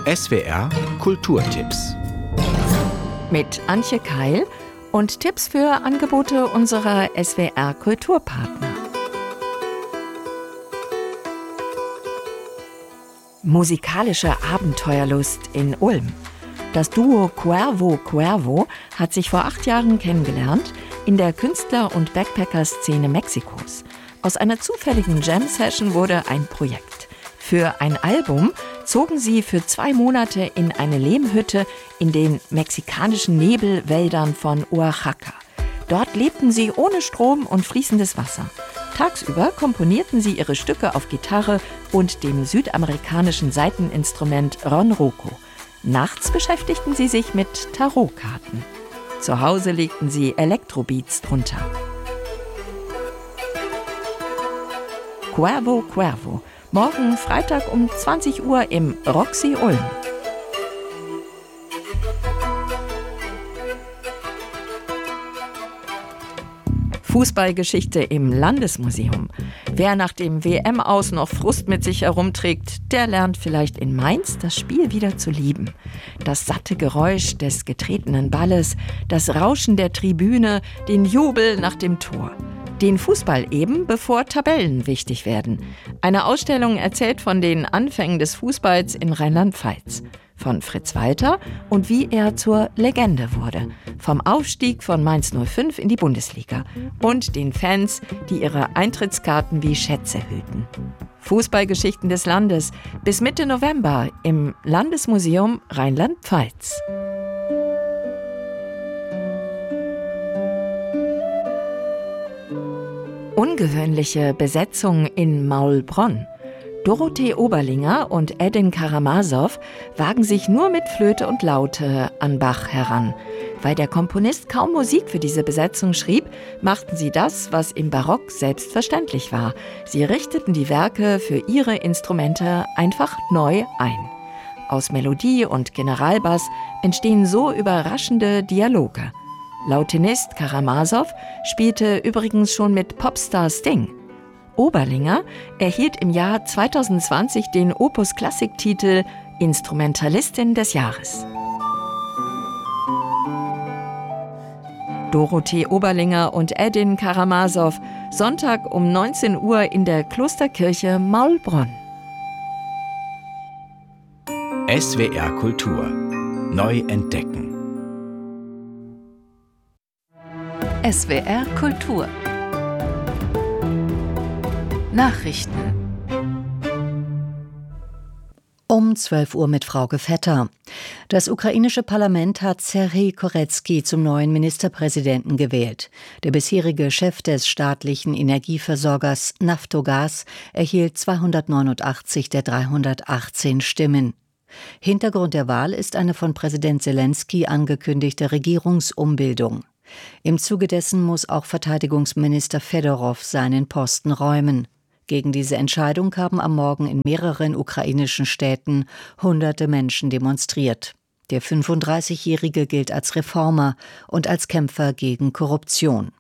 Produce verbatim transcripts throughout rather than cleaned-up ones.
S W R Kulturtipps. Mit Antje Keil und Tipps für Angebote unserer S W R Kulturpartner. Musikalische Abenteuerlust in Ulm. Das Duo Cuervo Cuervo hat sich vor acht Jahren kennengelernt in der Künstler- und Backpacker-Szene Mexikos. Aus einer zufälligen Jam-Session wurde ein Projekt. Für ein Album zogen sie für zwei Monate in eine Lehmhütte in den mexikanischen Nebelwäldern von Oaxaca. Dort lebten sie ohne Strom und fließendes Wasser. Tagsüber komponierten sie ihre Stücke auf Gitarre und dem südamerikanischen Saiteninstrument ronroco. Nachts beschäftigten sie sich mit Tarotkarten. Zu Hause legten sie Elektrobeats drunter. Cuervo Cuervo. Morgen Freitag um zwanzig Uhr im Roxy Ulm. Fußballgeschichte im Landesmuseum. Wer nach dem W M-Aus noch Frust mit sich herumträgt, der lernt vielleicht in Mainz das Spiel wieder zu lieben. Das satte Geräusch des getretenen Balles, das Rauschen der Tribüne, den Jubel nach dem Tor. Den Fußball eben, bevor Tabellen wichtig werden. Eine Ausstellung erzählt von den Anfängen des Fußballs in Rheinland-Pfalz. Von Fritz Walter und wie er zur Legende wurde. Vom Aufstieg von Mainz null fünf in die Bundesliga. Und den Fans, die ihre Eintrittskarten wie Schätze hüllten. Fußballgeschichten des Landes bis Mitte November im Landesmuseum Rheinland-Pfalz. Ungewöhnliche Besetzung in Maulbronn. Dorothee Oberlinger und Edin Karamasow wagen sich nur mit Flöte und Laute an Bach heran. Weil der Komponist kaum Musik für diese Besetzung schrieb, machten sie das, was im Barock selbstverständlich war. Sie richteten die Werke für ihre Instrumente einfach neu ein. Aus Melodie und Generalbass entstehen so überraschende Dialoge. Lautenist Karamasow spielte übrigens schon mit Popstar Sting. Oberlinger erhielt im Jahr zweitausendzwanzig den Opus-Klassik-Titel Instrumentalistin des Jahres. Dorothee Oberlinger und Edin Karamasow, Sonntag um neunzehn Uhr in der Klosterkirche Maulbronn. S W R Kultur. Neu entdecken. S W R Kultur. Nachrichten. Um zwölf Uhr mit Frauke Vetter. Das ukrainische Parlament hat Serhij Koretskij zum neuen Ministerpräsidenten gewählt. Der bisherige Chef des staatlichen Energieversorgers Naftogaz erhielt zweihundertneunundachtzig der dreihundertachtzehn Stimmen. Hintergrund der Wahl ist eine von Präsident Selenskyj angekündigte Regierungsumbildung. Im Zuge dessen muss auch Verteidigungsminister Fedorow seinen Posten räumen. Gegen diese Entscheidung haben am Morgen in mehreren ukrainischen Städten hunderte Menschen demonstriert. Der fünfunddreißigjährige gilt als Reformer und als Kämpfer gegen Korruption.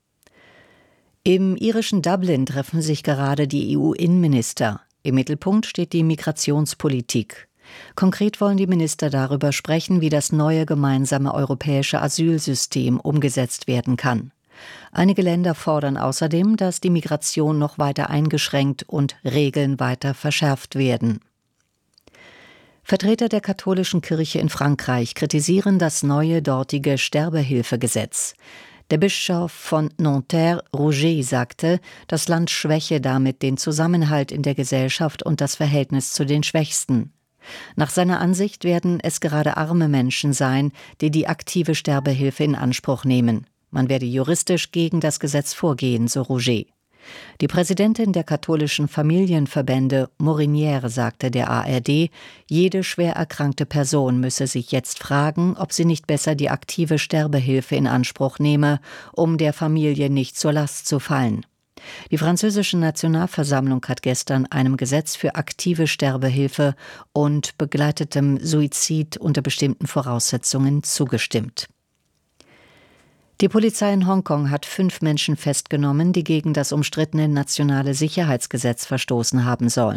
Im irischen Dublin treffen sich gerade die E U-Innenminister. Im Mittelpunkt steht die Migrationspolitik. Konkret wollen die Minister darüber sprechen, wie das neue gemeinsame europäische Asylsystem umgesetzt werden kann. Einige Länder fordern außerdem, dass die Migration noch weiter eingeschränkt und Regeln weiter verschärft werden. Vertreter der katholischen Kirche in Frankreich kritisieren das neue dortige Sterbehilfegesetz. Der Bischof von Nanterre, Roger, sagte, das Land schwäche damit den Zusammenhalt in der Gesellschaft und das Verhältnis zu den Schwächsten. Nach seiner Ansicht werden es gerade arme Menschen sein, die die aktive Sterbehilfe in Anspruch nehmen. Man werde juristisch gegen das Gesetz vorgehen, so Roger. Die Präsidentin der katholischen Familienverbände, Morinière, sagte der A R D, jede schwer erkrankte Person müsse sich jetzt fragen, ob sie nicht besser die aktive Sterbehilfe in Anspruch nehme, um der Familie nicht zur Last zu fallen. Die französische Nationalversammlung hat gestern einem Gesetz für aktive Sterbehilfe und begleitetem Suizid unter bestimmten Voraussetzungen zugestimmt. Die Polizei in Hongkong hat fünf Menschen festgenommen, die gegen das umstrittene nationale Sicherheitsgesetz verstoßen haben sollen.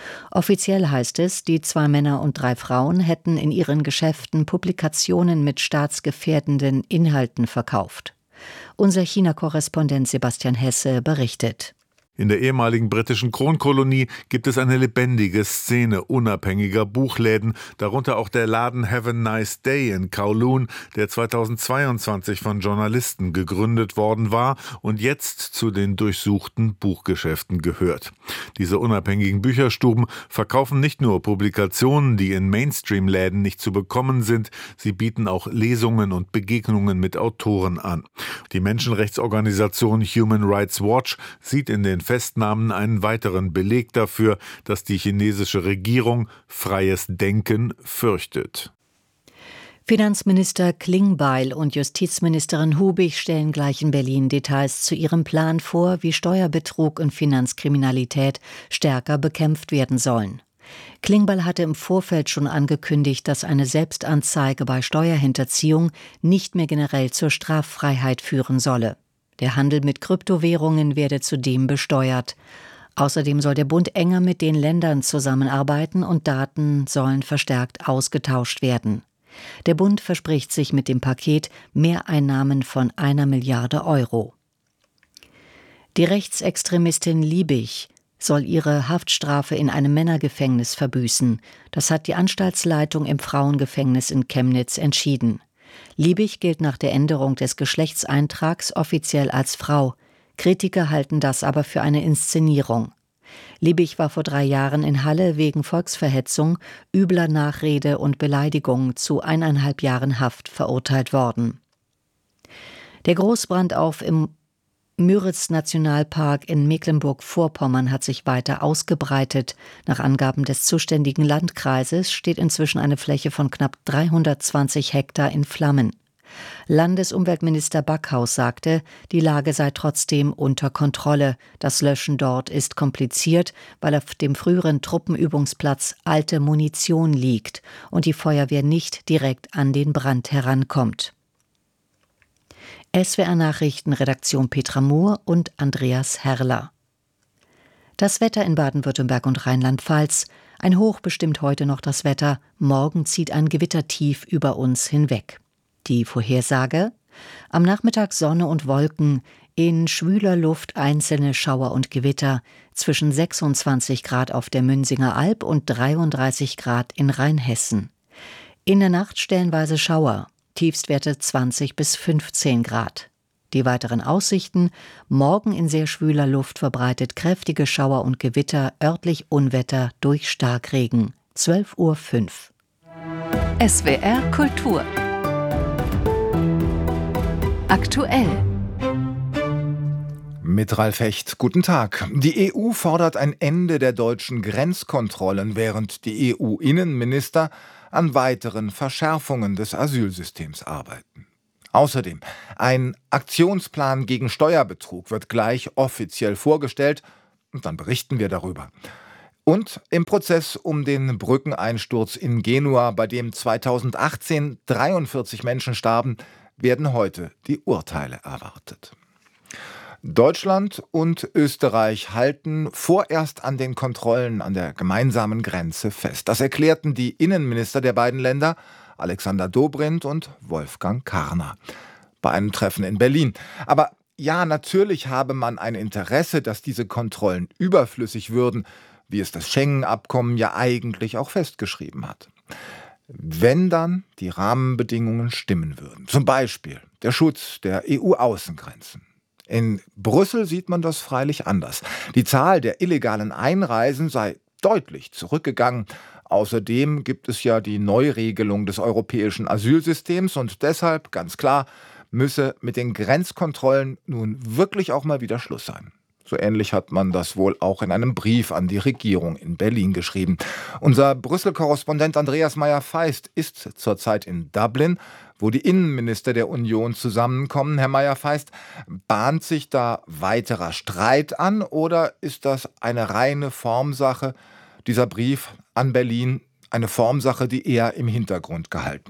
Offiziell heißt es, die zwei Männer und drei Frauen hätten in ihren Geschäften Publikationen mit staatsgefährdenden Inhalten verkauft. Unser China-Korrespondent Sebastian Hesse berichtet. In der ehemaligen britischen Kronkolonie gibt es eine lebendige Szene unabhängiger Buchläden, darunter auch der Laden Have a Nice Day in Kowloon, der zweitausendzweiundzwanzig von Journalisten gegründet worden war und jetzt zu den durchsuchten Buchgeschäften gehört. Diese unabhängigen Bücherstuben verkaufen nicht nur Publikationen, die in Mainstream-Läden nicht zu bekommen sind, sie bieten auch Lesungen und Begegnungen mit Autoren an. Die Menschenrechtsorganisation Human Rights Watch sieht in den Festnahmen einen weiteren Beleg dafür, dass die chinesische Regierung freies Denken fürchtet. Finanzminister Klingbeil und Justizministerin Hubig stellen gleich in Berlin Details zu ihrem Plan vor, wie Steuerbetrug und Finanzkriminalität stärker bekämpft werden sollen. Klingbeil hatte im Vorfeld schon angekündigt, dass eine Selbstanzeige bei Steuerhinterziehung nicht mehr generell zur Straffreiheit führen solle. Der Handel mit Kryptowährungen werde zudem besteuert. Außerdem soll der Bund enger mit den Ländern zusammenarbeiten und Daten sollen verstärkt ausgetauscht werden. Der Bund verspricht sich mit dem Paket Mehreinnahmen von einer Milliarde Euro. Die Rechtsextremistin Liebig soll ihre Haftstrafe in einem Männergefängnis verbüßen. Das hat die Anstaltsleitung im Frauengefängnis in Chemnitz entschieden. Liebig gilt nach der Änderung des Geschlechtseintrags offiziell als Frau. Kritiker halten das aber für eine Inszenierung. Liebig war vor drei Jahren in Halle wegen Volksverhetzung, übler Nachrede und Beleidigung zu eineinhalb Jahren Haft verurteilt worden. Der Großbrand auf im Müritz-Nationalpark in Mecklenburg-Vorpommern hat sich weiter ausgebreitet. Nach Angaben des zuständigen Landkreises steht inzwischen eine Fläche von knapp dreihundertzwanzig Hektar in Flammen. Landesumweltminister Backhaus sagte, die Lage sei trotzdem unter Kontrolle. Das Löschen dort ist kompliziert, weil auf dem früheren Truppenübungsplatz alte Munition liegt und die Feuerwehr nicht direkt an den Brand herankommt. S W R-Nachrichten, Redaktion Petra Mohr und Andreas Herrler. Das Wetter in Baden-Württemberg und Rheinland-Pfalz. Ein Hoch bestimmt heute noch das Wetter. Morgen zieht ein Gewittertief über uns hinweg. Die Vorhersage? Am Nachmittag Sonne und Wolken. In schwüler Luft einzelne Schauer und Gewitter. Zwischen sechsundzwanzig Grad auf der Münsinger Alb und dreiunddreißig Grad in Rheinhessen. In der Nacht stellenweise Schauer. Tiefstwerte zwanzig bis fünfzehn Grad. Die weiteren Aussichten: morgen in sehr schwüler Luft verbreitet kräftige Schauer und Gewitter, örtlich Unwetter durch Starkregen. zwölf Uhr fünf. S W R Kultur. Aktuell. Mit Ralf Hecht, guten Tag. Die E U fordert ein Ende der deutschen Grenzkontrollen, während die E U-Innenminister an weiteren Verschärfungen des Asylsystems arbeiten. Außerdem, ein Aktionsplan gegen Steuerbetrug wird gleich offiziell vorgestellt und dann berichten wir darüber. Und im Prozess um den Brückeneinsturz in Genua, bei dem zweitausendachtzehn dreiundvierzig Menschen starben, werden heute die Urteile erwartet. Deutschland und Österreich halten vorerst an den Kontrollen an der gemeinsamen Grenze fest. Das erklärten die Innenminister der beiden Länder, Alexander Dobrindt und Wolfgang Karner, bei einem Treffen in Berlin. Aber ja, natürlich habe man ein Interesse, dass diese Kontrollen überflüssig würden, wie es das Schengen-Abkommen ja eigentlich auch festgeschrieben hat. Wenn dann die Rahmenbedingungen stimmen würden. Zum Beispiel der Schutz der E U-Außengrenzen. In Brüssel sieht man das freilich anders. Die Zahl der illegalen Einreisen sei deutlich zurückgegangen. Außerdem gibt es ja die Neuregelung des europäischen Asylsystems und deshalb, ganz klar, müsse mit den Grenzkontrollen nun wirklich auch mal wieder Schluss sein. So ähnlich hat man das wohl auch in einem Brief an die Regierung in Berlin geschrieben. Unser Brüssel-Korrespondent Andreas Meyer-Feist ist zurzeit in Dublin, wo die Innenminister der Union zusammenkommen. Herr Meyer-Feist, bahnt sich da weiterer Streit an oder ist das eine reine Formsache, dieser Brief an Berlin, eine Formsache, die eher im Hintergrund gehalten wird?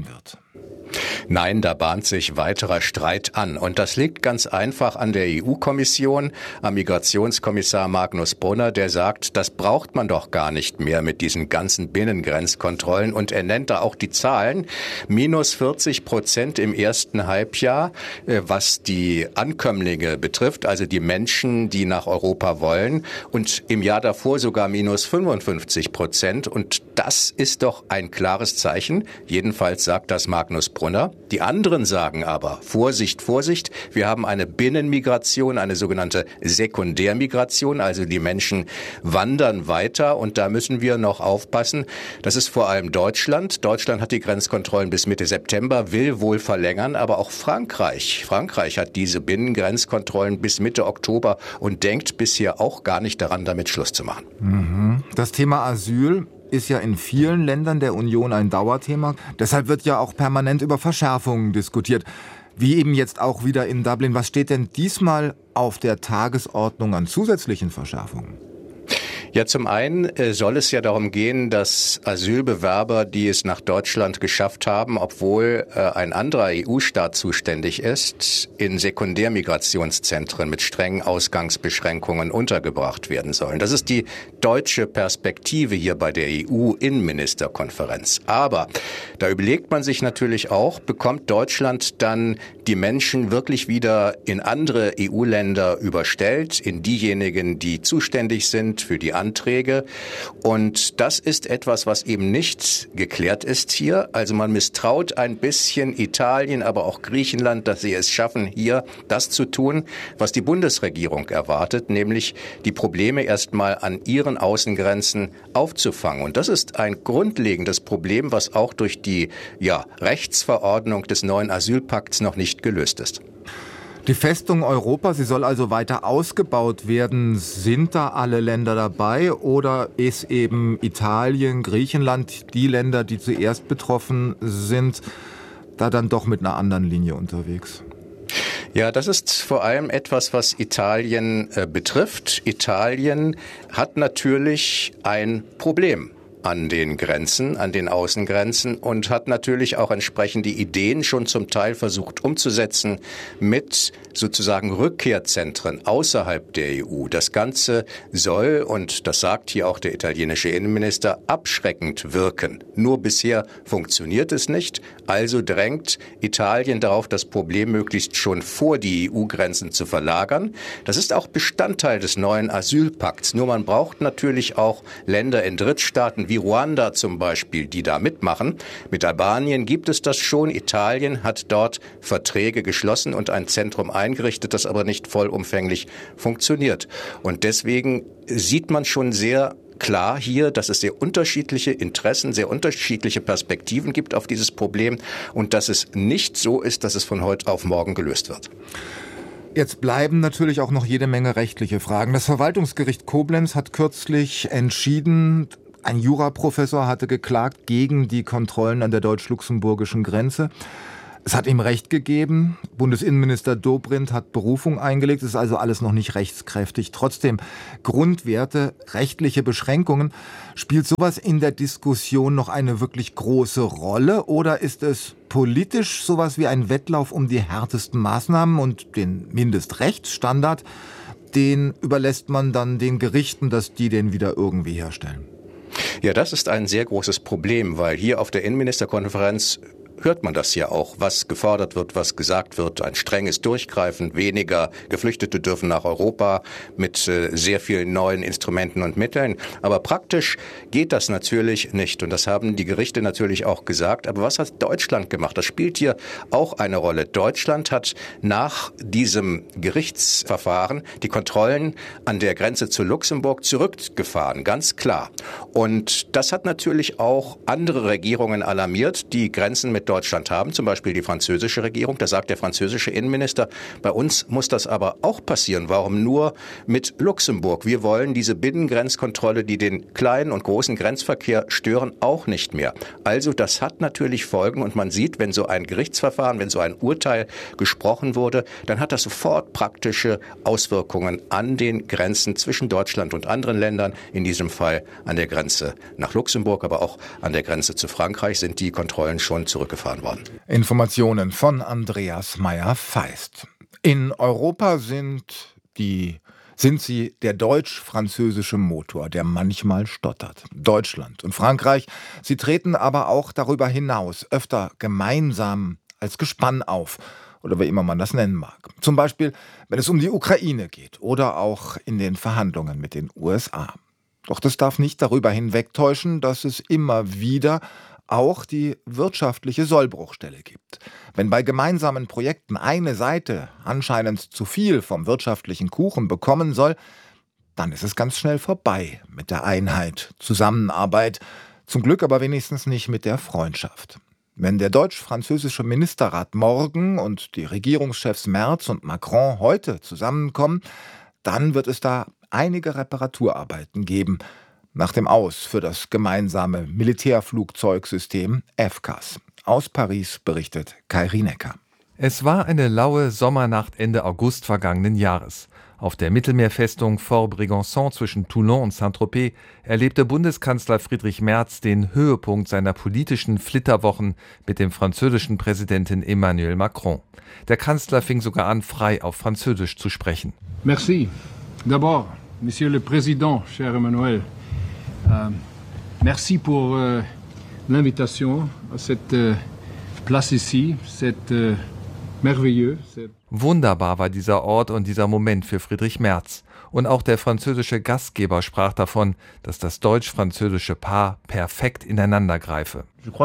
Nein, da bahnt sich weiterer Streit an. Und das liegt ganz einfach an der E U-Kommission, am Migrationskommissar Magnus Brunner, der sagt, das braucht man doch gar nicht mehr mit diesen ganzen Binnengrenzkontrollen. Und er nennt da auch die Zahlen. Minus vierzig Prozent im ersten Halbjahr, was die Ankömmlinge betrifft, also die Menschen, die nach Europa wollen. Und im Jahr davor sogar minus fünfundfünfzig Prozent. Und das ist doch ein klares Zeichen. Jedenfalls sagt das Magnus Brunner. Die anderen sagen aber, Vorsicht, Vorsicht, wir haben eine Binnenmigration, eine sogenannte Sekundärmigration, also die Menschen wandern weiter und da müssen wir noch aufpassen. Das ist vor allem Deutschland. Deutschland hat die Grenzkontrollen bis Mitte September, will wohl verlängern, aber auch Frankreich. Frankreich hat diese Binnengrenzkontrollen bis Mitte Oktober und denkt bisher auch gar nicht daran, damit Schluss zu machen. Mhm. Das Thema Asyl ist ja in vielen Ländern der Union ein Dauerthema. Deshalb wird ja auch permanent über Verschärfungen diskutiert. Wie eben jetzt auch wieder in Dublin. Was steht denn diesmal auf der Tagesordnung an zusätzlichen Verschärfungen? Ja, zum einen äh, soll es ja darum gehen, dass Asylbewerber, die es nach Deutschland geschafft haben, obwohl äh, ein anderer E U-Staat zuständig ist, in Sekundärmigrationszentren mit strengen Ausgangsbeschränkungen untergebracht werden sollen. Das ist die deutsche Perspektive hier bei der E U-Innenministerkonferenz. Aber da überlegt man sich natürlich auch, bekommt Deutschland dann die Menschen wirklich wieder in andere E U-Länder überstellt, in diejenigen, die zuständig sind für die Anträge. Und das ist etwas, was eben nicht geklärt ist hier. Also man misstraut ein bisschen Italien, aber auch Griechenland, dass sie es schaffen, hier das zu tun, was die Bundesregierung erwartet, nämlich die Probleme erstmal an ihren Außengrenzen aufzufangen. Und das ist ein grundlegendes Problem, was auch durch die ja, Rechtsverordnung des neuen Asylpakts noch nicht gelöst ist. Die Festung Europa, sie soll also weiter ausgebaut werden. Sind da alle Länder dabei oder ist eben Italien, Griechenland, die Länder, die zuerst betroffen sind, da dann doch mit einer anderen Linie unterwegs? Ja, das ist vor allem etwas, was Italien äh, betrifft. Italien hat natürlich ein Problem an den Grenzen, an den Außengrenzen und hat natürlich auch entsprechende Ideen schon zum Teil versucht umzusetzen mit sozusagen Rückkehrzentren außerhalb der E U. Das Ganze soll, und das sagt hier auch der italienische Innenminister, abschreckend wirken. Nur bisher funktioniert es nicht, also drängt Italien darauf, das Problem möglichst schon vor die E U-Grenzen zu verlagern. Das ist auch Bestandteil des neuen Asylpakts. Nur man braucht natürlich auch Länder in Drittstaaten wie Ruanda zum Beispiel, die da mitmachen. Mit Albanien gibt es das schon. Italien hat dort Verträge geschlossen und ein Zentrum eingerichtet, das aber nicht vollumfänglich funktioniert. Und deswegen sieht man schon sehr klar hier, dass es sehr unterschiedliche Interessen, sehr unterschiedliche Perspektiven gibt auf dieses Problem und dass es nicht so ist, dass es von heute auf morgen gelöst wird. Jetzt bleiben natürlich auch noch jede Menge rechtliche Fragen. Das Verwaltungsgericht Koblenz hat kürzlich entschieden, ein Juraprofessor hatte geklagt gegen die Kontrollen an der deutsch-luxemburgischen Grenze. Es hat ihm Recht gegeben. Bundesinnenminister Dobrindt hat Berufung eingelegt. Es ist also alles noch nicht rechtskräftig. Trotzdem Grundwerte, rechtliche Beschränkungen. Spielt sowas in der Diskussion noch eine wirklich große Rolle? Oder ist es politisch sowas wie ein Wettlauf um die härtesten Maßnahmen und den Mindestrechtsstandard? Den überlässt man dann den Gerichten, dass die den wieder irgendwie herstellen. Ja, das ist ein sehr großes Problem, weil hier auf der Innenministerkonferenz hört man das ja auch, was gefordert wird, was gesagt wird, ein strenges Durchgreifen, weniger Geflüchtete dürfen nach Europa mit äh, sehr vielen neuen Instrumenten und Mitteln. Aber praktisch geht das natürlich nicht und das haben die Gerichte natürlich auch gesagt. Aber was hat Deutschland gemacht? Das spielt hier auch eine Rolle. Deutschland hat nach diesem Gerichtsverfahren die Kontrollen an der Grenze zu Luxemburg zurückgefahren, ganz klar. Und das hat natürlich auch andere Regierungen alarmiert, die Grenzen mit Deutschland haben, zum Beispiel die französische Regierung. Da sagt der französische Innenminister, bei uns muss das aber auch passieren. Warum nur mit Luxemburg? Wir wollen diese Binnengrenzkontrolle, die den kleinen und großen Grenzverkehr stören, auch nicht mehr. Also das hat natürlich Folgen und man sieht, wenn so ein Gerichtsverfahren, wenn so ein Urteil gesprochen wurde, dann hat das sofort praktische Auswirkungen an den Grenzen zwischen Deutschland und anderen Ländern. In diesem Fall an der Grenze nach Luxemburg, aber auch an der Grenze zu Frankreich sind die Kontrollen schon zurückgefahren zurückgefahren worden. Informationen von Andreas Meyer-Feist. In Europa sind die sind sie der deutsch-französische Motor, der manchmal stottert. Deutschland und Frankreich, sie treten aber auch darüber hinaus öfter gemeinsam als Gespann auf, oder wie immer man das nennen mag. Zum Beispiel, wenn es um die Ukraine geht oder auch in den Verhandlungen mit den U S A. Doch das darf nicht darüber hinwegtäuschen, dass es immer wieder auch die wirtschaftliche Sollbruchstelle gibt. Wenn bei gemeinsamen Projekten eine Seite anscheinend zu viel vom wirtschaftlichen Kuchen bekommen soll, dann ist es ganz schnell vorbei mit der Einheit, Zusammenarbeit, zum Glück aber wenigstens nicht mit der Freundschaft. Wenn der deutsch-französische Ministerrat morgen und die Regierungschefs Merz und Macron heute zusammenkommen, dann wird es da einige Reparaturarbeiten geben, nach dem Aus für das gemeinsame Militärflugzeugsystem F C A S. Aus Paris berichtet Kai Rienecker. Es war eine laue Sommernacht Ende August vergangenen Jahres. Auf der Mittelmeerfestung Fort Brégançon zwischen Toulon und Saint-Tropez erlebte Bundeskanzler Friedrich Merz den Höhepunkt seiner politischen Flitterwochen mit dem französischen Präsidenten Emmanuel Macron. Der Kanzler fing sogar an, frei auf Französisch zu sprechen. Merci. D'abord, Monsieur le Président, cher Emmanuel. Uh, merci pour uh, l'invitation à cette uh, place ici, c'est uh, merveilleux. Wunderbar war dieser Ort und dieser Moment für Friedrich Merz. Und auch der französische Gastgeber sprach davon, dass das deutsch-französische Paar perfekt ineinander greife.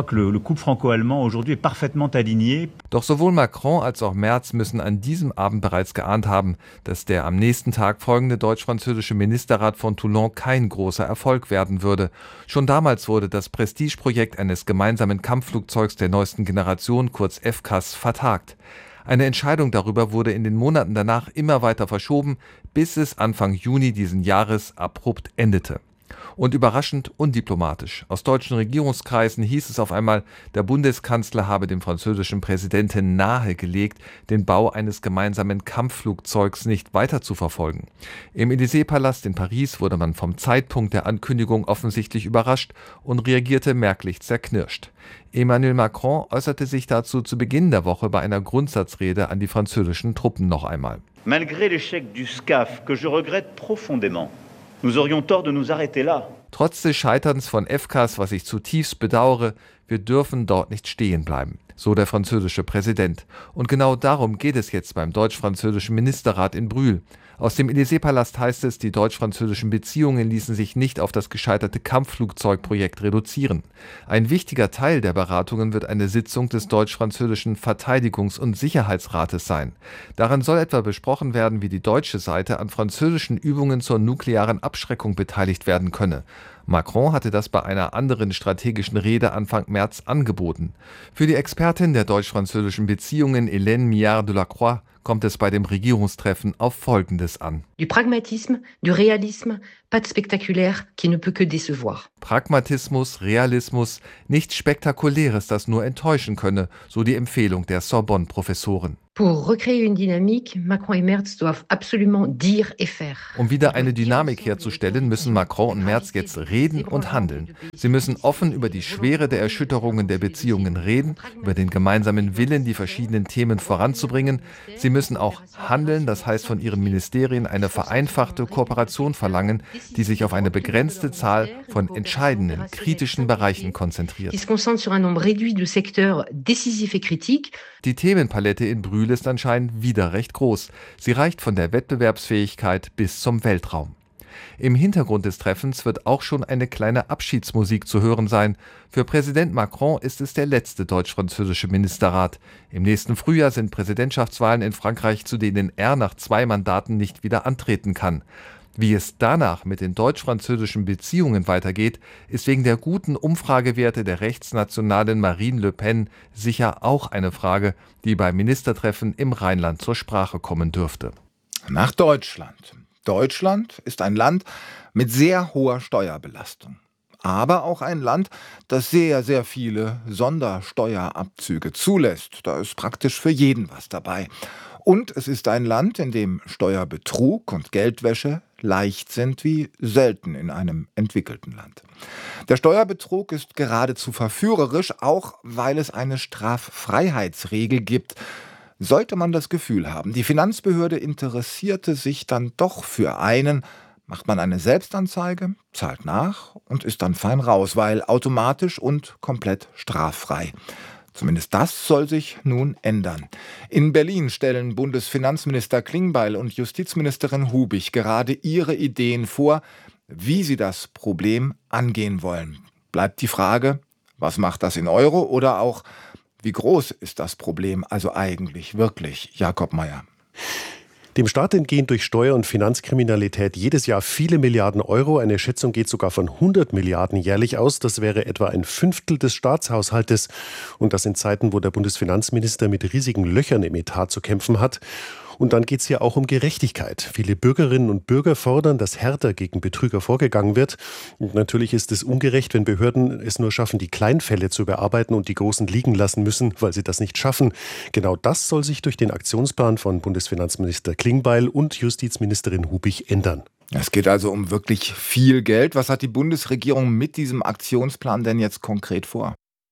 Doch sowohl Macron als auch Merz müssen an diesem Abend bereits geahnt haben, dass der am nächsten Tag folgende deutsch-französische Ministerrat von Toulon kein großer Erfolg werden würde. Schon damals wurde das Prestigeprojekt eines gemeinsamen Kampfflugzeugs der neuesten Generation, kurz F C A S, vertagt. Eine Entscheidung darüber wurde in den Monaten danach immer weiter verschoben, bis es Anfang Juni diesen Jahres abrupt endete. Und überraschend undiplomatisch. Aus deutschen Regierungskreisen hieß es auf einmal, der Bundeskanzler habe dem französischen Präsidenten nahegelegt, den Bau eines gemeinsamen Kampfflugzeugs nicht weiter zu verfolgen. Im Élysée-Palast in Paris wurde man vom Zeitpunkt der Ankündigung offensichtlich überrascht und reagierte merklich zerknirscht. Emmanuel Macron äußerte sich dazu zu Beginn der Woche bei einer Grundsatzrede an die französischen Truppen noch einmal. Malgré l'échec du S C A F, que je regrette profondément, nous aurions tort de nous arrêter là. Trotz des Scheiterns von F C A S, was ich zutiefst bedauere, wir dürfen dort nicht stehen bleiben, so der französische Präsident. Und genau darum geht es jetzt beim deutsch-französischen Ministerrat in Brühl. Aus dem Élysée-Palast heißt es, die deutsch-französischen Beziehungen ließen sich nicht auf das gescheiterte Kampfflugzeugprojekt reduzieren. Ein wichtiger Teil der Beratungen wird eine Sitzung des deutsch-französischen Verteidigungs- und Sicherheitsrates sein. Darin soll etwa besprochen werden, wie die deutsche Seite an französischen Übungen zur nuklearen Abschreckung beteiligt werden könne. Macron hatte das bei einer anderen strategischen Rede Anfang März angeboten. Für die Expertin der deutsch-französischen Beziehungen Hélène Millard-Delacroix kommt es bei dem Regierungstreffen auf Folgendes an. Du Pragmatisme, du Realisme, pas de spectaculaire qui ne peut que décevoir. Pragmatismus, Realismus, nichts Spektakuläres, das nur enttäuschen könne, so die Empfehlung der Sorbonne-Professoren. Pour recréer une dynamique, Macron et Merz doivent absolument dire et faire. Um wieder eine Dynamik herzustellen, müssen Macron und Merz jetzt reden und handeln. Sie müssen offen über die Schwere der Erschütterungen der Beziehungen reden, über den gemeinsamen Willen, die verschiedenen Themen voranzubringen. Sie müssen auch handeln, das heißt von ihren Ministerien eine vereinfachte Kooperation verlangen, die sich auf eine begrenzte Zahl von entscheidenden, kritischen Bereichen konzentriert. Qui se concentre sur un nombre réduit de secteurs décisifs et critiques. Die Themenpalette in Brühl ist anscheinend wieder recht groß. Sie reicht von der Wettbewerbsfähigkeit bis zum Weltraum. Im Hintergrund des Treffens wird auch schon eine kleine Abschiedsmusik zu hören sein. Für Präsident Macron ist es der letzte deutsch-französische Ministerrat. Im nächsten Frühjahr sind Präsidentschaftswahlen in Frankreich, zu denen er nach zwei Mandaten nicht wieder antreten kann. Wie es danach mit den deutsch-französischen Beziehungen weitergeht, ist wegen der guten Umfragewerte der rechtsnationalen Marine Le Pen sicher auch eine Frage, die beim Ministertreffen im Rheinland zur Sprache kommen dürfte. Nach Deutschland. Deutschland ist ein Land mit sehr hoher Steuerbelastung. Aber auch ein Land, das sehr, sehr viele Sondersteuerabzüge zulässt. Da ist praktisch für jeden was dabei. Und es ist ein Land, in dem Steuerbetrug und Geldwäsche leicht sind wie selten in einem entwickelten Land. Der Steuerbetrug ist geradezu verführerisch, auch weil es eine Straffreiheitsregel gibt. Sollte man das Gefühl haben, die Finanzbehörde interessierte sich dann doch für einen, macht man eine Selbstanzeige, zahlt nach und ist dann fein raus, weil automatisch und komplett straffrei. Zumindest das soll sich nun ändern. In Berlin stellen Bundesfinanzminister Klingbeil und Justizministerin Hubig gerade ihre Ideen vor, wie sie das Problem angehen wollen. Bleibt die Frage, was macht das in Euro oder auch, wie groß ist das Problem also eigentlich wirklich? Jakob Mayer. Dem Staat entgehen durch Steuer- und Finanzkriminalität jedes Jahr viele Milliarden Euro. Eine Schätzung geht sogar von hundert Milliarden jährlich aus. Das wäre etwa ein Fünftel des Staatshaushaltes. Und das in Zeiten, wo der Bundesfinanzminister mit riesigen Löchern im Etat zu kämpfen hat. Und dann geht es hier auch um Gerechtigkeit. Viele Bürgerinnen und Bürger fordern, dass härter gegen Betrüger vorgegangen wird. Und natürlich ist es ungerecht, wenn Behörden es nur schaffen, die Kleinfälle zu bearbeiten und die großen liegen lassen müssen, weil sie das nicht schaffen. Genau das soll sich durch den Aktionsplan von Bundesfinanzminister Klingbeil und Justizministerin Hubig ändern. Es geht also um wirklich viel Geld. Was hat die Bundesregierung mit diesem Aktionsplan denn jetzt konkret vor?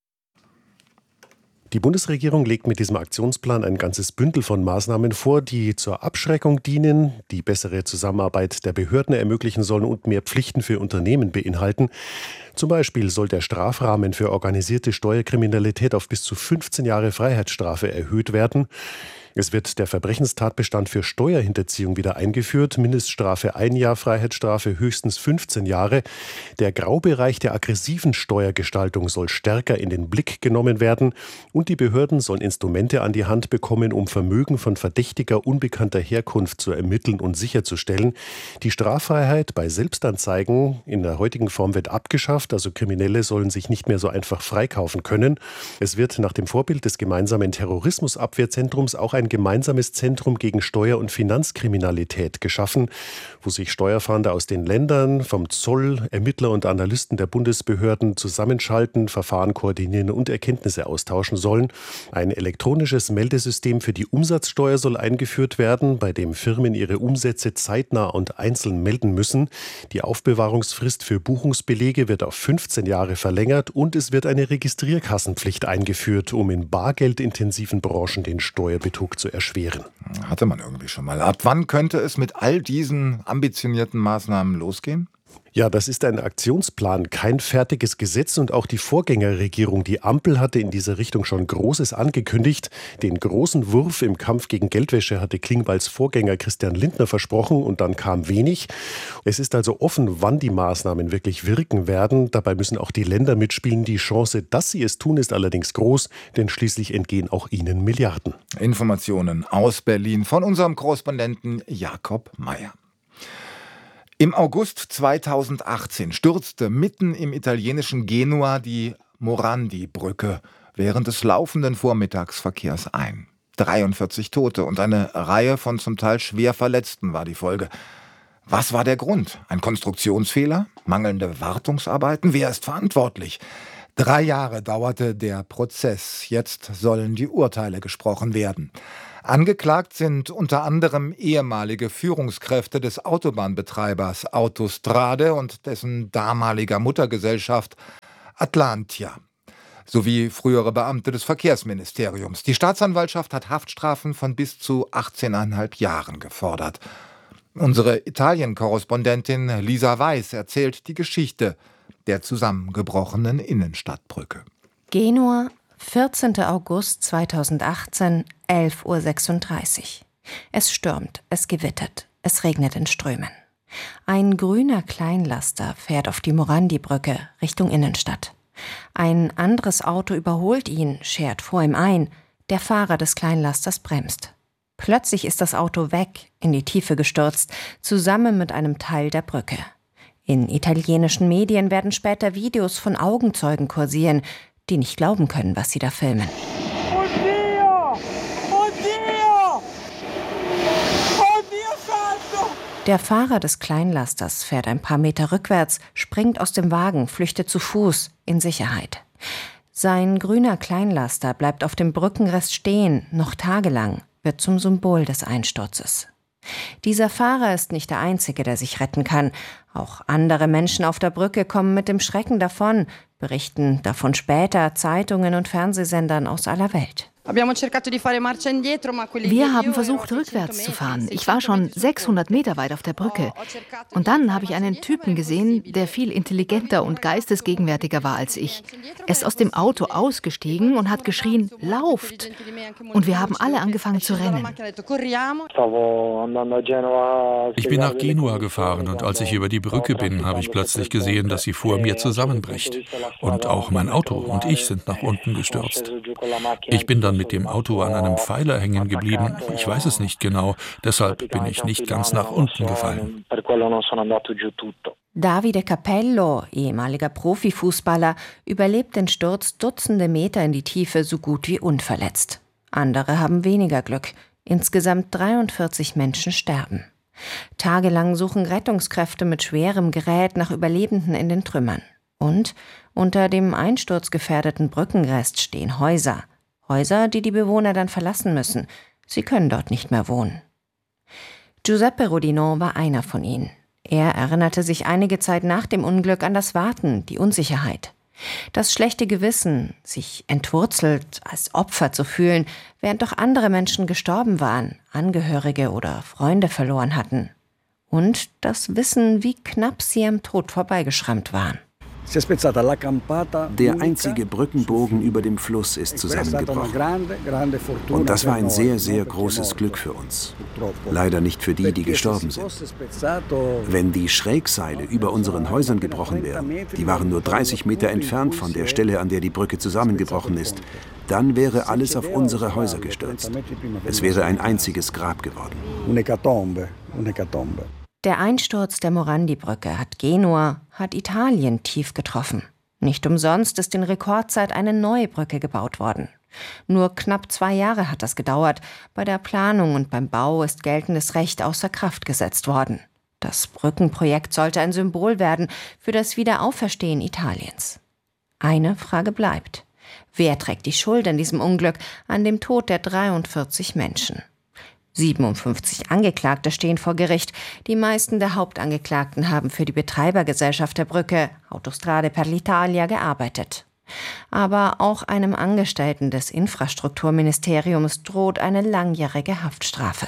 Die Bundesregierung legt mit diesem Aktionsplan ein ganzes Bündel von Maßnahmen vor, die zur Abschreckung dienen, die bessere Zusammenarbeit der Behörden ermöglichen sollen und mehr Pflichten für Unternehmen beinhalten. Zum Beispiel soll der Strafrahmen für organisierte Steuerkriminalität auf bis zu fünfzehn Jahre Freiheitsstrafe erhöht werden. Es wird der Verbrechenstatbestand für Steuerhinterziehung wieder eingeführt. Mindeststrafe ein Jahr, Freiheitsstrafe höchstens fünfzehn Jahre. Der Graubereich der aggressiven Steuergestaltung soll stärker in den Blick genommen werden. Und die Behörden sollen Instrumente an die Hand bekommen, um Vermögen von verdächtiger, unbekannter Herkunft zu ermitteln und sicherzustellen. Die Straffreiheit bei Selbstanzeigen in der heutigen Form wird abgeschafft. Also Kriminelle sollen sich nicht mehr so einfach freikaufen können. Es wird nach dem Vorbild des gemeinsamen Terrorismusabwehrzentrums auch ein ein gemeinsames Zentrum gegen Steuer- und Finanzkriminalität geschaffen, wo sich Steuerfahnder aus den Ländern, vom Zoll, Ermittler und Analysten der Bundesbehörden zusammenschalten, Verfahren koordinieren und Erkenntnisse austauschen sollen. Ein elektronisches Meldesystem für die Umsatzsteuer soll eingeführt werden, bei dem Firmen ihre Umsätze zeitnah und einzeln melden müssen. Die Aufbewahrungsfrist für Buchungsbelege wird auf fünfzehn Jahre verlängert und es wird eine Registrierkassenpflicht eingeführt, um in bargeldintensiven Branchen den Steuerbetrug zu erschweren. Hatte man irgendwie schon mal. Ab wann könnte es mit all diesen ambitionierten Maßnahmen losgehen? Ja, das ist ein Aktionsplan, kein fertiges Gesetz und auch die Vorgängerregierung, die Ampel, hatte in dieser Richtung schon Großes angekündigt. Den großen Wurf im Kampf gegen Geldwäsche hatte Klingbeils Vorgänger Christian Lindner versprochen und dann kam wenig. Es ist also offen, wann die Maßnahmen wirklich wirken werden. Dabei müssen auch die Länder mitspielen. Die Chance, dass sie es tun, ist allerdings groß, denn schließlich entgehen auch ihnen Milliarden. Informationen aus Berlin von unserem Korrespondenten Jakob Mayer. Im August zweitausendachtzehn stürzte mitten im italienischen Genua die Morandi-Brücke während des laufenden Vormittagsverkehrs ein. dreiundvierzig Tote und eine Reihe von zum Teil schwer Verletzten war die Folge. Was war der Grund? Ein Konstruktionsfehler? Mangelnde Wartungsarbeiten? Wer ist verantwortlich? Drei Jahre dauerte der Prozess. Jetzt sollen die Urteile gesprochen werden. Angeklagt sind unter anderem ehemalige Führungskräfte des Autobahnbetreibers Autostrade und dessen damaliger Muttergesellschaft Atlantia sowie frühere Beamte des Verkehrsministeriums. Die Staatsanwaltschaft hat Haftstrafen von bis zu achtzehneinhalb Jahren gefordert. Unsere Italien-Korrespondentin Lisa Weiß erzählt die Geschichte der zusammengebrochenen Innenstadtbrücke. Genua, vierzehnten August zweitausendachtzehn, elf Uhr sechsunddreißig. Es stürmt, es gewittert, es regnet in Strömen. Ein grüner Kleinlaster fährt auf die Morandi-Brücke Richtung Innenstadt. Ein anderes Auto überholt ihn, schert vor ihm ein. Der Fahrer des Kleinlasters bremst. Plötzlich ist das Auto weg, in die Tiefe gestürzt, zusammen mit einem Teil der Brücke. In italienischen Medien werden später Videos von Augenzeugen kursieren, die nicht glauben können, was sie da filmen. Oddio! Oddio! Oddio santo! Der Fahrer des Kleinlasters fährt ein paar Meter rückwärts, springt aus dem Wagen, flüchtet zu Fuß in Sicherheit. Sein grüner Kleinlaster bleibt auf dem Brückenrest stehen, noch tagelang, wird zum Symbol des Einsturzes. Dieser Fahrer ist nicht der Einzige, der sich retten kann. Auch andere Menschen auf der Brücke kommen mit dem Schrecken davon, berichten davon später Zeitungen und Fernsehsendern aus aller Welt. Wir haben versucht, rückwärts zu fahren. Ich war schon sechshundert Meter weit auf der Brücke. Und dann habe ich einen Typen gesehen, der viel intelligenter und geistesgegenwärtiger war als ich. Er ist aus dem Auto ausgestiegen und hat geschrien, lauft! Und wir haben alle angefangen zu rennen. Ich bin nach Genua gefahren und als ich über die Brücke bin, habe ich plötzlich gesehen, dass sie vor mir zusammenbricht. Und auch mein Auto und ich sind nach unten gestürzt. Ich bin dann mit dem Auto an einem Pfeiler hängen geblieben. Ich weiß es nicht genau, deshalb bin ich nicht ganz nach unten gefallen. Davide Capello, ehemaliger Profifußballer, überlebt den Sturz Dutzende Meter in die Tiefe so gut wie unverletzt. Andere haben weniger Glück. Insgesamt dreiundvierzig Menschen sterben. Tagelang suchen Rettungskräfte mit schwerem Gerät nach Überlebenden in den Trümmern. Und unter dem einsturzgefährdeten Brückenrest stehen Häuser. Häuser, die die Bewohner dann verlassen müssen. Sie können dort nicht mehr wohnen. Giuseppe Rodinò war einer von ihnen. Er erinnerte sich einige Zeit nach dem Unglück an das Warten, die Unsicherheit. Das schlechte Gewissen, sich entwurzelt, als Opfer zu fühlen, während doch andere Menschen gestorben waren, Angehörige oder Freunde verloren hatten. Und das Wissen, wie knapp sie am Tod vorbeigeschrammt waren. Der einzige Brückenbogen über dem Fluss ist zusammengebrochen. Und das war ein sehr, sehr großes Glück für uns. Leider nicht für die, die gestorben sind. Wenn die Schrägseile über unseren Häusern gebrochen wären, die waren nur dreißig Meter entfernt von der Stelle, an der die Brücke zusammengebrochen ist, dann wäre alles auf unsere Häuser gestürzt. Es wäre ein einziges Grab geworden. Der Einsturz der Morandi-Brücke hat Genua, hat Italien tief getroffen. Nicht umsonst ist in Rekordzeit eine neue Brücke gebaut worden. Nur knapp zwei Jahre hat das gedauert. Bei der Planung und beim Bau ist geltendes Recht außer Kraft gesetzt worden. Das Brückenprojekt sollte ein Symbol werden für das Wiederauferstehen Italiens. Eine Frage bleibt. Wer trägt die Schuld an diesem Unglück, an dem Tod der dreiundvierzig Menschen? siebenundfünfzig Angeklagte stehen vor Gericht. Die meisten der Hauptangeklagten haben für die Betreibergesellschaft der Brücke, Autostrade per l'Italia, gearbeitet. Aber auch einem Angestellten des Infrastrukturministeriums droht eine langjährige Haftstrafe.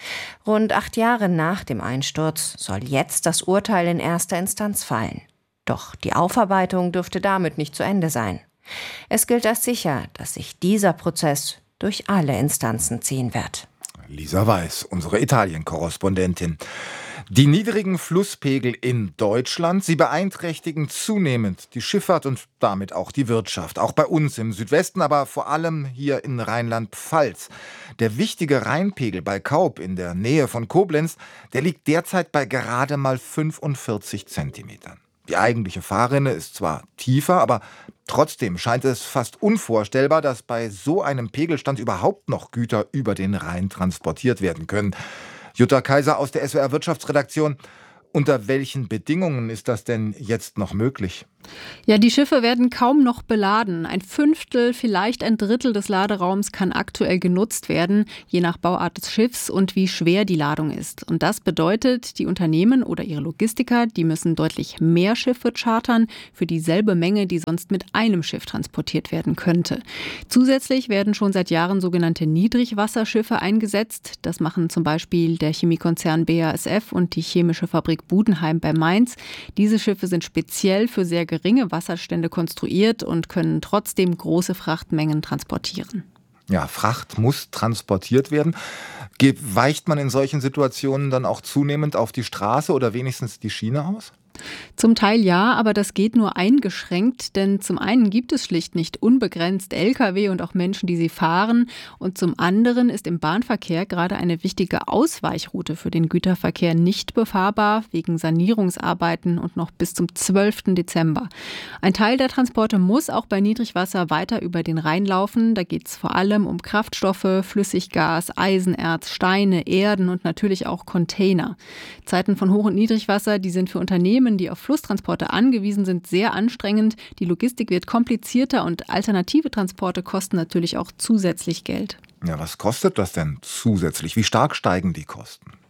Rund acht Jahre nach dem Einsturz soll jetzt das Urteil in erster Instanz fallen. Doch die Aufarbeitung dürfte damit nicht zu Ende sein. Es gilt als sicher, dass sich dieser Prozess durch alle Instanzen ziehen wird. Lisa Weiß, unsere Italien-Korrespondentin. Die niedrigen Flusspegel in Deutschland, sie beeinträchtigen zunehmend die Schifffahrt und damit auch die Wirtschaft. Auch bei uns im Südwesten, aber vor allem hier in Rheinland-Pfalz. Der wichtige Rheinpegel bei Kaub in der Nähe von Koblenz, der liegt derzeit bei gerade mal fünfundvierzig Zentimetern. Die eigentliche Fahrrinne ist zwar tiefer, aber trotzdem scheint es fast unvorstellbar, dass bei so einem Pegelstand überhaupt noch Güter über den Rhein transportiert werden können. Jutta Kaiser aus der S W R Wirtschaftsredaktion. Unter welchen Bedingungen ist das denn jetzt noch möglich? Ja, die Schiffe werden kaum noch beladen. Ein Fünftel, vielleicht ein Drittel des Laderaums kann aktuell genutzt werden, je nach Bauart des Schiffs und wie schwer die Ladung ist. Und das bedeutet, die Unternehmen oder ihre Logistiker, die müssen deutlich mehr Schiffe chartern für dieselbe Menge, die sonst mit einem Schiff transportiert werden könnte. Zusätzlich werden schon seit Jahren sogenannte Niedrigwasserschiffe eingesetzt. Das machen zum Beispiel der Chemiekonzern B A S F und die chemische Fabrik Budenheim bei Mainz. Diese Schiffe sind speziell für sehr geringe Wasserstände konstruiert und können trotzdem große Frachtmengen transportieren. Ja, Fracht muss transportiert werden. Weicht man in solchen Situationen dann auch zunehmend auf die Straße oder wenigstens die Schiene aus? Zum Teil ja, aber das geht nur eingeschränkt, denn zum einen gibt es schlicht nicht unbegrenzt L K W und auch Menschen, die sie fahren, und zum anderen ist im Bahnverkehr gerade eine wichtige Ausweichroute für den Güterverkehr nicht befahrbar, wegen Sanierungsarbeiten und noch bis zum zwölften Dezember. Ein Teil der Transporte muss auch bei Niedrigwasser weiter über den Rhein laufen. Da geht es vor allem um Kraftstoffe, Flüssiggas, Eisenerz, Steine, Erden und natürlich auch Container. Zeiten von Hoch- und Niedrigwasser, die sind für Unternehmen, die auf Flusstransporte angewiesen sind, sehr anstrengend. Die Logistik wird komplizierter und alternative Transporte kosten natürlich auch zusätzlich Geld. Ja, was kostet das denn zusätzlich? Wie stark steigen die Kosten?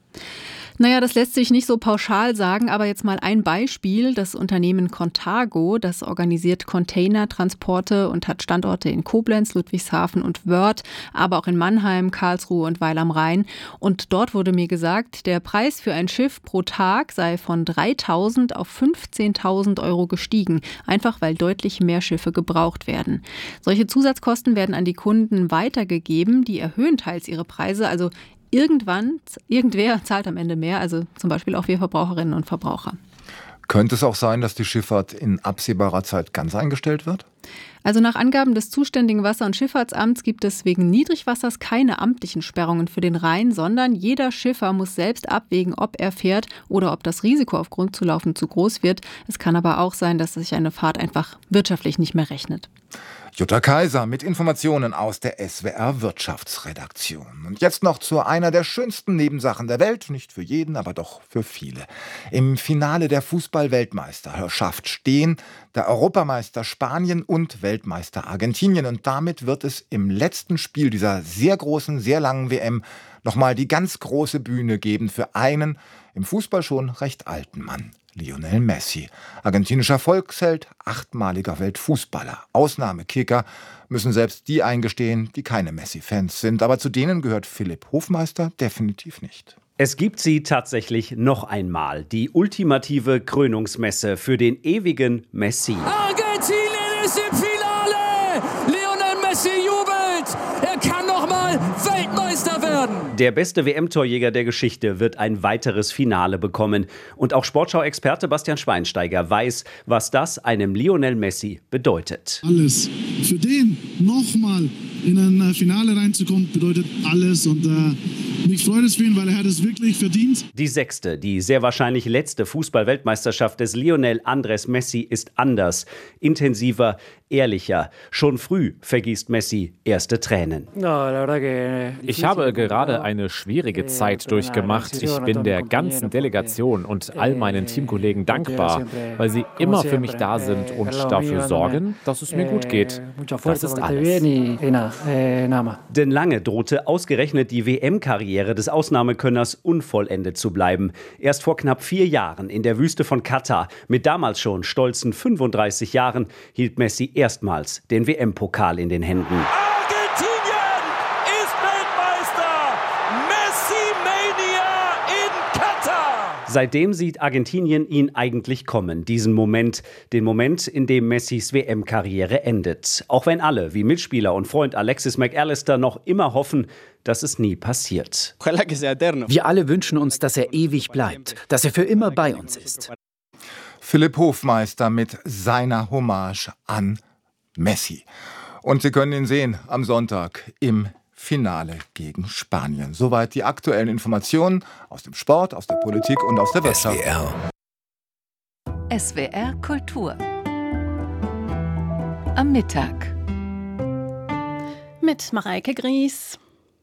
Naja, das lässt sich nicht so pauschal sagen, aber jetzt mal ein Beispiel. Das Unternehmen Contago, das organisiert Containertransporte und hat Standorte in Koblenz, Ludwigshafen und Wörth, aber auch in Mannheim, Karlsruhe und Weil am Rhein. Und dort wurde mir gesagt, der Preis für ein Schiff pro Tag sei von dreitausend auf fünfzehntausend Euro gestiegen, einfach weil deutlich mehr Schiffe gebraucht werden. Solche Zusatzkosten werden an die Kunden weitergegeben, die erhöhen teils ihre Preise, also Irgendwann, irgendwer zahlt am Ende mehr, also zum Beispiel auch wir Verbraucherinnen und Verbraucher. Könnte es auch sein, dass die Schifffahrt in absehbarer Zeit ganz eingestellt wird? Also nach Angaben des zuständigen Wasser- und Schifffahrtsamts gibt es wegen Niedrigwassers keine amtlichen Sperrungen für den Rhein, sondern jeder Schiffer muss selbst abwägen, ob er fährt oder ob das Risiko auf Grund zu laufen zu groß wird. Es kann aber auch sein, dass sich eine Fahrt einfach wirtschaftlich nicht mehr rechnet. Jutta Kaiser mit Informationen aus der S W R Wirtschaftsredaktion. Und jetzt noch zu einer der schönsten Nebensachen der Welt, nicht für jeden, aber doch für viele. Im Finale der Fußball-Weltmeisterschaft stehen der Europameister Spanien und Weltmeister Argentinien. Und damit wird es im letzten Spiel dieser sehr großen, sehr langen W M nochmal die ganz große Bühne geben für einen im Fußball schon recht alten Mann. Lionel Messi, argentinischer Volksheld, achtmaliger Weltfußballer. Ausnahmekicker müssen selbst die eingestehen, die keine Messi-Fans sind. Aber zu denen gehört Philipp Hofmeister definitiv nicht. Es gibt sie tatsächlich noch einmal. Die ultimative Krönungsmesse für den ewigen Messi. Argentinien ist im Finale! Lionel Messi jubelt! Er kann noch mal Weltmeister werden! Der beste W M-Torjäger der Geschichte wird ein weiteres Finale bekommen. Und auch Sportschau-Experte Bastian Schweinsteiger weiß, was das einem Lionel Messi bedeutet. Alles. Für den nochmal in ein Finale reinzukommen, bedeutet alles. Und äh, mich freut es für ihn, weil er hat es wirklich verdient. Die sechste, die sehr wahrscheinlich letzte Fußball-Weltmeisterschaft des Lionel Andrés Messi ist anders, intensiver, ehrlicher. Schon früh vergießt Messi erste Tränen. Ich habe gerade eine schwierige Zeit durchgemacht. Ich bin der ganzen Delegation und all meinen Teamkollegen dankbar, weil sie immer für mich da sind und dafür sorgen, dass es mir gut geht. Das ist alles. Denn lange drohte ausgerechnet die W M-Karriere des Ausnahmekönners unvollendet zu bleiben. Erst vor knapp vier Jahren in der Wüste von Katar, mit damals schon stolzen fünfunddreißig Jahren, hielt Messi erstmals den W M-Pokal in den Händen. Argentinien ist Weltmeister! Messi-Mania in Katar! Seitdem sieht Argentinien ihn eigentlich kommen, diesen Moment, den Moment, in dem Messis W M-Karriere endet. Auch wenn alle, wie Mitspieler und Freund Alexis McAllister, noch immer hoffen, dass es nie passiert. Wir alle wünschen uns, dass er ewig bleibt, dass er für immer bei uns ist. Philipp Hofmeister mit seiner Hommage an Messi. Und Sie können ihn sehen am Sonntag im Finale gegen Spanien. Soweit die aktuellen Informationen aus dem Sport, aus der Politik und aus der Wirtschaft. S W R. S W R Kultur. Am Mittag. Mit Mareike Gries.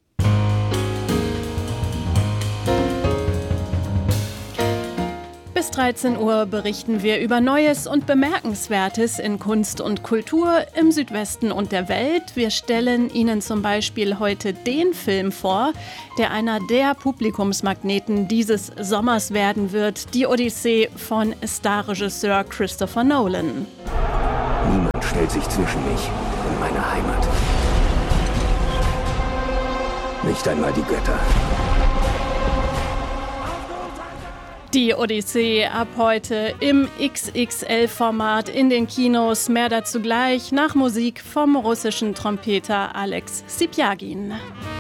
Bis dreizehn Uhr berichten wir über Neues und Bemerkenswertes in Kunst und Kultur im Südwesten und der Welt. Wir stellen Ihnen zum Beispiel heute den Film vor, der einer der Publikumsmagneten dieses Sommers werden wird. Die Odyssee von Starregisseur Christopher Nolan. Niemand stellt sich zwischen mich und meine Heimat. Nicht einmal die Götter. Die Odyssee ab heute im X X L-Format in den Kinos. Mehr dazu gleich nach Musik vom russischen Trompeter Alex Sipiagin.